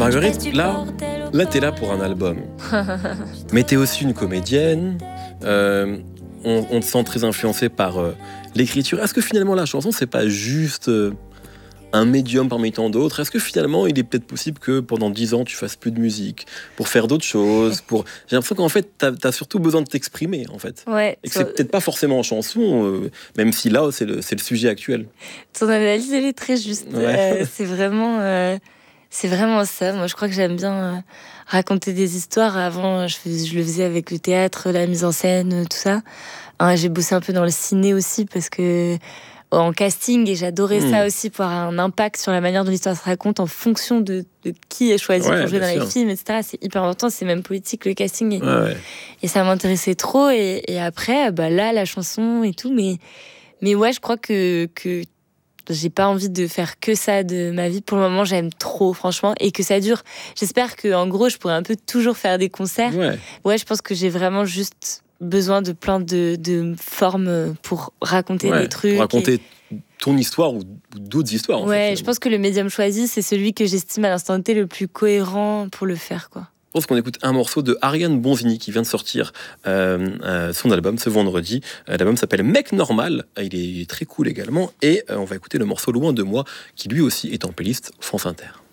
Marguerite, là t'es là pour un album. Mais t'es aussi une comédienne. On te sent très influencé par l'écriture. Est-ce que finalement la chanson, c'est pas juste un médium parmi tant d'autres? Est-ce que finalement, il est peut-être possible que pendant 10 ans, tu fasses plus de musique pour faire d'autres choses J'ai l'impression qu'en fait, t'as surtout besoin de t'exprimer, en fait. Ouais, et que c'est peut-être pas forcément en chanson, même si là, c'est le sujet actuel. Ton analyse, elle est très juste. Ouais. C'est vraiment ça. Moi, je crois que j'aime bien raconter des histoires. Avant, je le faisais avec le théâtre, la mise en scène, tout ça. J'ai bossé un peu dans le ciné aussi parce que en casting, et j'adorais ça aussi pour avoir un impact sur la manière dont l'histoire se raconte en fonction de qui est choisi pour jouer dans les films, etc. C'est hyper important, c'est même politique le casting. Et ça m'intéressait trop. Et après, là, la chanson et tout. Mais ouais, je crois que j'ai pas envie de faire que ça de ma vie. Pour le moment, j'aime trop, franchement, et que ça dure. J'espère que, en gros, je pourrais un peu toujours faire des concerts. Ouais, je pense que j'ai vraiment juste besoin de plein de formes pour raconter des trucs. Pour raconter ton histoire ou d'autres histoires. En fait, je pense que le médium choisi, c'est celui que j'estime à l'instant T le plus cohérent pour le faire, quoi. Je pense qu'on écoute un morceau de Ariane Bonvini qui vient de sortir son album ce vendredi. L'album s'appelle Mec Normal. Il est très cool également. Et on va écouter le morceau Loin de moi qui lui aussi est en playlist France Inter.